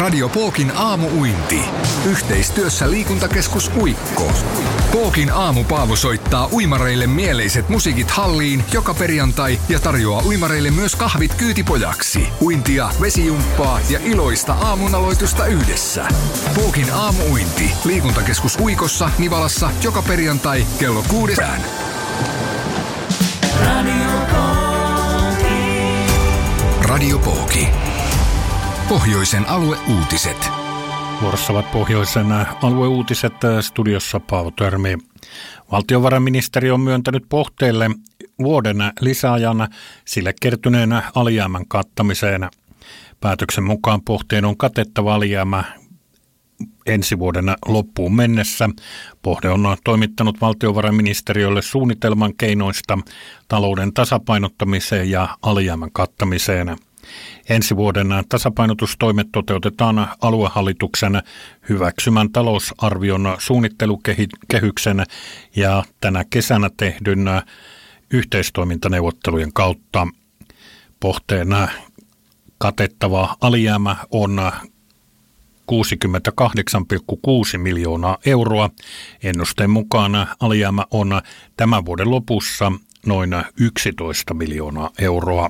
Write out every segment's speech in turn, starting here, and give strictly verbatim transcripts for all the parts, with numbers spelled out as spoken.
Radio Pookin aamu-uinti. Yhteistyössä liikuntakeskus Uikko. Pookin aamupaalu soittaa uimareille mieleiset musiikit halliin joka perjantai ja tarjoaa uimareille myös kahvit kyytipojaksi. Uintia, vesijumppaa ja iloista aamunaloitusta yhdessä. Pookin aamu-uinti. Liikuntakeskus Uikossa, Nivalassa joka perjantai kello kuudestaan. Radio Pooki. Radio Pooki. Pohjoisen alueuutiset. Vuorossa ovat Pohjoisen alueuutiset, studiossa Paavo Törmi. Valtiovarainministeriö on myöntänyt Pohteelle vuoden lisäajan sille kertyneen alijäämän kattamiseen. Päätöksen mukaan Pohteen on katettava alijäämä ensi vuoden loppuun mennessä. Pohde on toimittanut valtiovarainministeriölle suunnitelman keinoista talouden tasapainottamiseen ja alijäämän kattamiseen. Ensi vuoden tasapainotustoimet toteutetaan aluehallituksen hyväksymän talousarvion suunnittelukehyksen ja tänä kesänä tehdyn yhteistoimintaneuvottelujen kautta. Pohteen katettava alijäämä on kuusikymmentäkahdeksan pilkku kuusi miljoonaa euroa. Ennusteen mukaan alijäämä on tämän vuoden lopussa noin yksitoista miljoonaa euroa.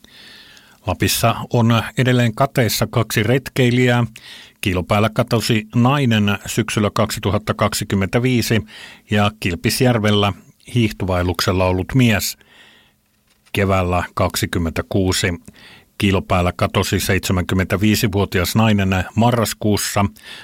Lapissa on edelleen kateissa kaksi retkeilijää. Kiilopäällä katosi nainen syksyllä kaksituhattakaksikymmentäviisi ja Kilpisjärvellä hiihtovailuksella ollut mies keväällä kaksikymmentäkuusi. Kiilopäällä katosi seitsemänkymmentäviisivuotias nainen marraskuussa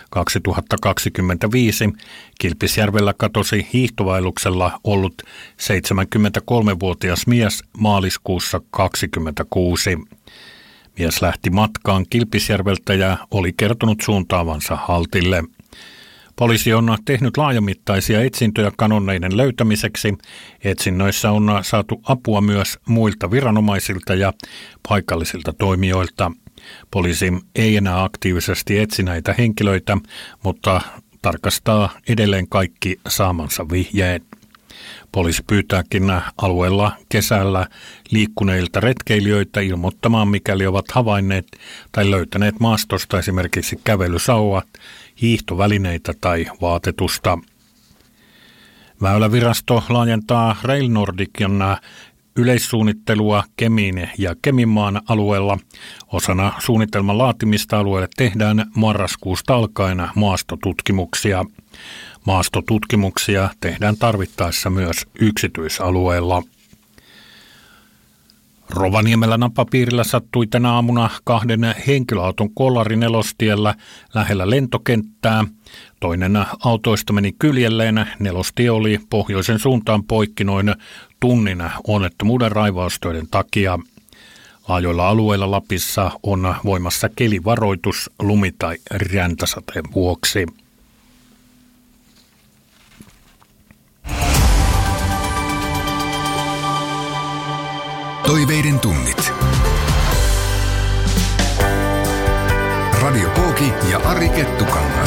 kaksituhattakaksikymmentäviisi. Kilpisjärvellä katosi hiihtovailuksella ollut seitsemänkymmentäkolmevuotias mies maaliskuussa kaksikymmentäkuusi. Mies lähti matkaan Kilpisjärveltä ja oli kertonut suuntaavansa haltille. Poliisi on tehnyt laajamittaisia etsintöjä kadonneiden löytämiseksi. Etsinnöissä on saatu apua myös muilta viranomaisilta ja paikallisilta toimijoilta. Poliisi ei enää aktiivisesti etsi näitä henkilöitä, mutta tarkastaa edelleen kaikki saamansa vihjeet. Poliisi pyytääkin alueella kesällä liikkuneilta retkeilijöitä ilmoittamaan, mikäli ovat havainneet tai löytäneet maastosta esimerkiksi kävelysauvat, hiihtovälineitä tai vaatetusta. Väylävirasto laajentaa Rail Nordicin yleissuunnittelua Kemin ja Keminmaan alueella. Osana suunnitelman laatimista alueelle tehdään marraskuusta alkaen maastotutkimuksia. Maastotutkimuksia tehdään tarvittaessa myös yksityisalueella. Rovaniemellä napapiirillä sattui tänä aamuna kahden henkilöauton kollari Nelostiellä lähellä lentokenttää. Toinen autoista meni kyljelleen. Nelostie oli pohjoisen suuntaan poikki noin tunnin onnettomuuden raivaustöiden takia. Laajoilla alueilla Lapissa on voimassa kelivaroitus lumi- tai räntäsateen vuoksi. Toiveiden tunnit. Radio Pooki ja Ari Kettukangas.